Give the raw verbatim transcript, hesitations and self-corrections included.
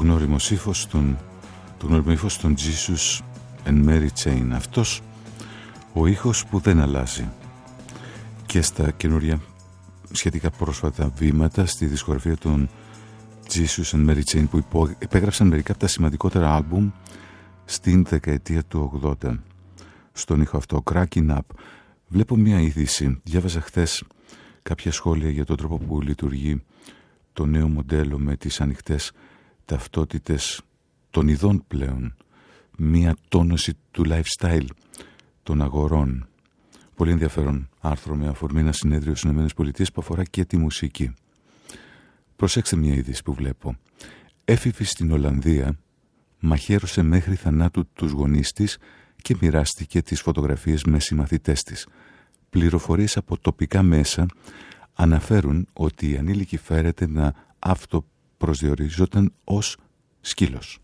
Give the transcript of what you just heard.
γνώριμο ύφος των, το γνώριμο ύφος των Jesus and Mary Chain. Αυτός ο ήχος που δεν αλλάζει και στα καινούρια σχετικά πρόσφατα βήματα στη δισκογραφία των Jesus and Mary Chain, που υπό, υπέγραψαν μερικά από τα σημαντικότερα άλμπουμ στην δεκαετία του ογδόντα. Στον ήχο αυτό, Cracking Up. Βλέπω μια είδηση, διάβαζα χθες κάποια σχόλια για τον τρόπο που λειτουργεί το νέο μοντέλο με τις ανοιχτές ταυτότητες των ειδών πλέον, μια τόνωση του lifestyle των αγορών. Πολύ ενδιαφέρον άρθρο με αφορμή ένα συνέδριο στις ΗΠΑ που αφορά και τη μουσική. Προσέξτε μια είδηση που βλέπω. Έφηβη στην Ολλανδία μαχαίρωσε μέχρι θανάτου τους γονείς της και μοιράστηκε τις φωτογραφίες με συμμαθητές της. Πληροφορίες από τοπικά μέσα αναφέρουν ότι η ανήλικη φέρεται να αυτοπροσδιορίζονταν ως σκύλος.